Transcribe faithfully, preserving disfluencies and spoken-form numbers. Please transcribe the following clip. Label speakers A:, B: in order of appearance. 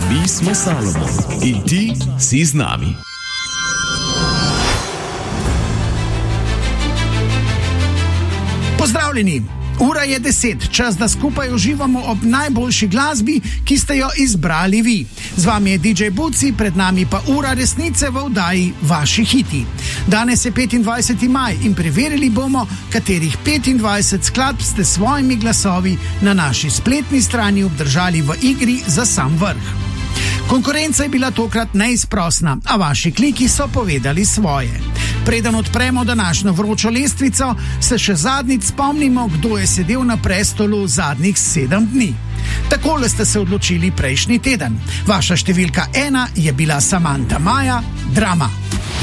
A: Mi smo Salomon in ti si z nami.
B: Pozdravljeni! Ura je deset, čas, da skupaj uživamo ob najboljši glasbi, ki ste jo izbrali vi. Z vami je D J Buci, pred nami pa ura resnice v oddaji Vaši hiti. Danes je petindvajseti maj in preverili bomo, katerih petindvajset skladb ste s svojimi glasovi na naši spletni strani obdržali v igri za sam vrh. Konkurenca je bila tokrat neizprosna, a vaši kliki so povedali svoje. Preden odpremo današnjo vročo lestvico, se še zadnjič spomnimo, kdo je sedel na prestolu zadnjih sedem dni. Takole ste se odločili prejšnji teden. Vaša številka ena je bila Samantha Maja, Drama.